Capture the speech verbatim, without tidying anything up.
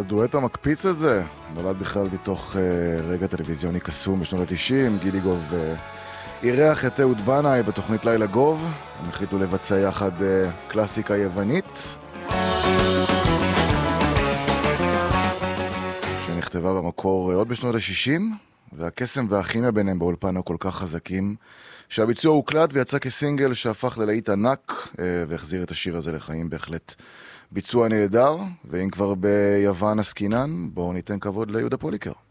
הדואט המקפיץ הזה נולד בכלל בתוך uh, רגע טלוויזיוני קסום בשנות ה-תשעים. גידיגוב uh, אירח את אהוד בנאי בתוכנית לילה גוב. הם החליטו לבצע יחד uh, קלאסיקה יוונית שנכתבה במקור uh, עוד בשנות ה-שישים, והקסם והכימיה ביניהם באולפן כל כך חזקים שהביצוע הוקלט ויצא כסינגל שהפך ללהיט ענק uh, והחזיר את השיר הזה לחיים. בהחלט ביצוע נהדר, ואם כבר ביוון עסקינן, בואו ניתן כבוד ליהודה פוליקר.